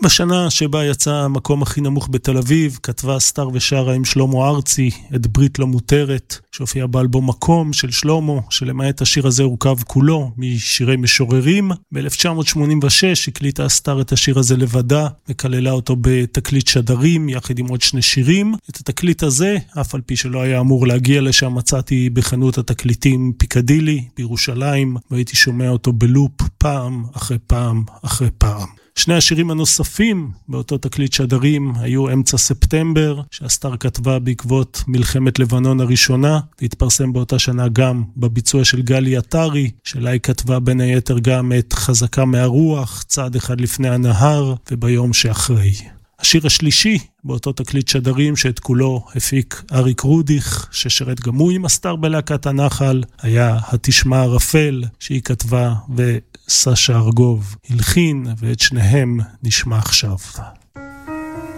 בשנה שבה יצא המקום הכי נמוך בתל אביב, כתבה אסתר ושרה עם שלמה ארצי את ברית לא מותרת, שהופיע באלבום מקום של שלמה, שלמעט השיר הזה הורכב כולו משירי משוררים. ב-1986 הקליטה אסתר את השיר הזה לבדה, וכללה אותו בתקליט שדרים, יחד עם עוד 2 שירים. את התקליט הזה, אף על פי שלא היה אמור להגיע לשם, מצאתי בחנות התקליטים פיקדילי בירושלים, והייתי שומע אותו בלופ פעם אחרי פעם אחרי פעם. 2 השירים הנוספים באותו תקליט שדרים היו אמצע ספטמבר, שאסתר כתבה בעקבות מלחמת לבנון הראשונה, והתפרסם באותה שנה גם בביצוע של גלי עטרי, שלה היא כתבה בין היתר גם את חזקה מהרוח, צעד אחד לפני הנהר, וביום שאחרי. השיר השלישי באותו תקליט שדרים שאת כולו הפיק אריק רודיך, ששרת גם הוא עם אסתר בלהקת הנחל, היה התשמע הרפל שהיא כתבה וסשה ארגוב הלחין, ואת שניהם נשמע עכשיו.